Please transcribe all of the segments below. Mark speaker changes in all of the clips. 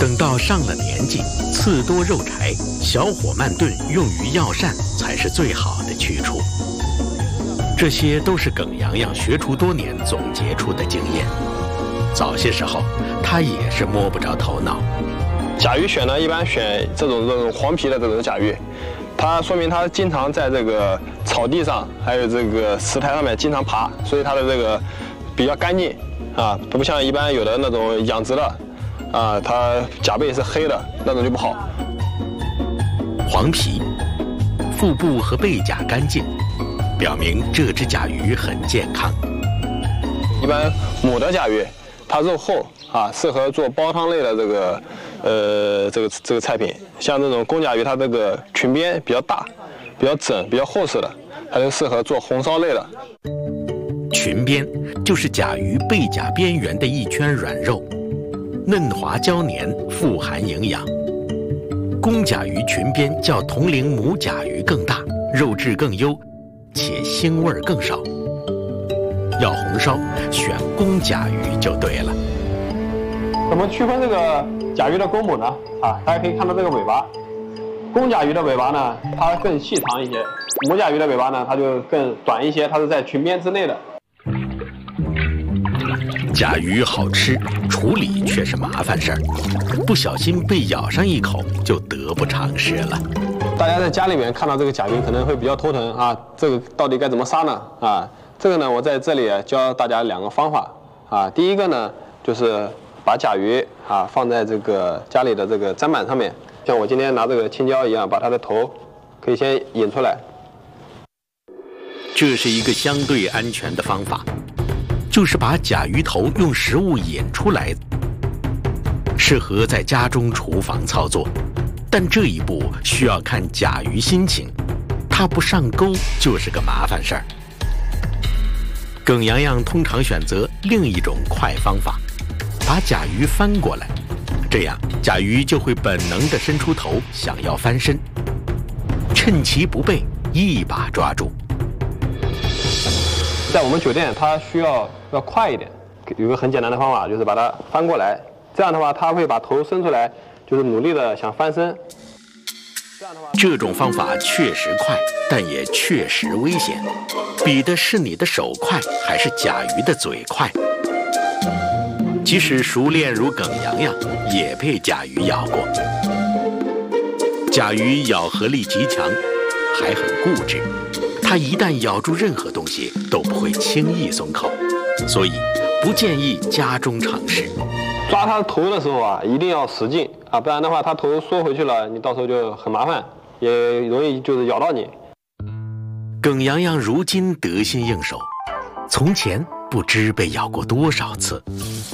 Speaker 1: 等到上了年纪，刺多肉柴，小火慢炖，用于药膳才是最好的去处。这些都是耿洋洋学厨多年总结出的经验。早些时候，他也是摸不着头脑。
Speaker 2: 甲鱼选呢，一般选这种黄皮的这种甲鱼，它说明它经常在这个草地上，还有这个石台上面经常爬，所以它的这个比较干净啊，不像一般有的那种养殖的啊，它甲背是黑的那种就不好。
Speaker 1: 黄皮，腹部和背甲干净，表明这只甲鱼很健康。
Speaker 2: 一般母的甲鱼，它肉厚啊，适合做煲汤类的这个菜品。像这种公甲鱼，它这个裙边比较大、比较整、比较厚实的，它就适合做红烧类的。
Speaker 1: 裙边就是甲鱼背甲边缘的一圈软肉，嫩滑胶黏，富含营养。公甲鱼裙边较同龄母甲鱼更大，肉质更优，且腥味更少。要红烧，选公甲鱼就对了。
Speaker 2: 怎么区分这个甲鱼的公母呢？啊，大家可以看到这个尾巴，公甲鱼的尾巴呢，它更细长一些；母甲鱼的尾巴呢，它就更短一些，它是在裙边之内的。
Speaker 1: 甲鱼好吃，处理却是麻烦事儿，不小心被咬上一口就得不偿失了。
Speaker 2: 大家在家里面看到这个甲鱼可能会比较头疼啊，这个到底该怎么杀呢？啊，这个呢，我在这里教大家2个方法啊。第一个呢，就是把甲鱼啊放在这个家里的这个砧板上面，像我今天拿这个青椒一样，把它的头可以先引出来。
Speaker 1: 这是一个相对安全的方法，就是把甲鱼头用食物引出来，适合在家中厨房操作。但这一步需要看甲鱼心情，它不上钩就是个麻烦事儿。耿洋洋通常选择另一种快方法，把甲鱼翻过来，这样甲鱼就会本能地伸出头，想要翻身，趁其不备，一把抓住。
Speaker 2: 在我们酒店，它需要快一点，有个很简单的方法，就是把它翻过来，这样的话，它会把头伸出来，就是努力的想翻身。
Speaker 1: 这种方法确实快，但也确实危险，比的是你的手快还是甲鱼的嘴快。即使熟练如耿洋洋，也被甲鱼咬过。甲鱼咬合力极强，还很固执，它一旦咬住任何东西都不会轻易松口，所以不建议家中尝试。
Speaker 2: 抓它头的时候啊，一定要使劲啊，不然的话它头缩回去了，你到时候就很麻烦，也容易就是咬到你。
Speaker 1: 耿洋洋如今得心应手，从前不知被咬过多少次。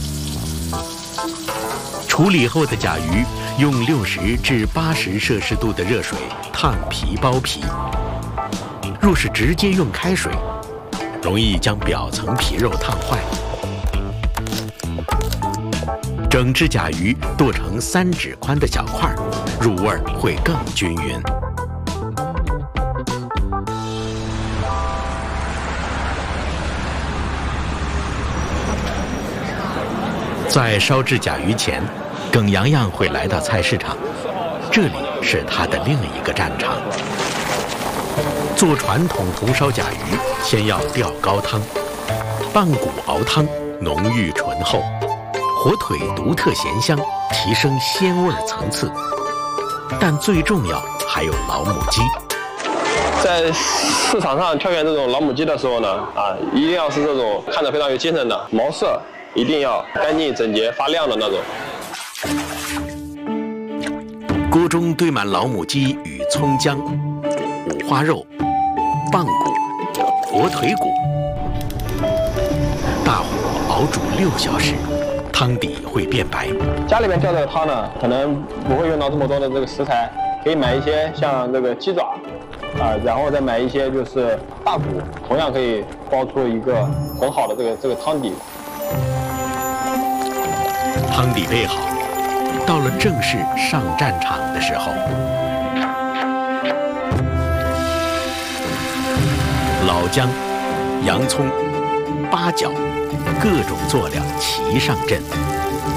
Speaker 1: 处理后的甲鱼用60至80摄氏度的热水烫皮剥皮，若是直接用开水，容易将表层皮肉烫坏。整只甲鱼剁成3指宽的小块，入味会更均匀。在烧制甲鱼前，耿洋洋会来到菜市场，这里是他的另一个战场。做传统红烧甲鱼，先要吊高汤，棒骨熬汤浓郁醇厚，火腿独特咸香，提升鲜味层次。但最重要还有老母鸡。
Speaker 2: 在市场上挑选这种老母鸡的时候呢，一定要是这种看着非常有精神的，毛色一定要干净整洁发亮的那种。
Speaker 1: 锅中堆满老母鸡与葱姜、五花肉、棒骨、火腿骨，大火熬煮6小时，汤底会变白。
Speaker 2: 家里面吊这个汤呢，可能不会用到这么多的这个食材，可以买一些像这个鸡爪，然后再买一些就是大骨，同样可以煲出一个很好的这个汤底。
Speaker 1: 汤底备好，到了正式上战场的时候，老姜、洋葱、八角，各种佐料齐上阵。